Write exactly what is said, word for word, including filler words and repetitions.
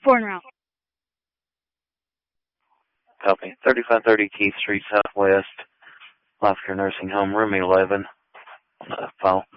Four en route. Copy. thirty-five thirty Keith Street Southwest, Life Care Nursing Home, room eleven. On the file.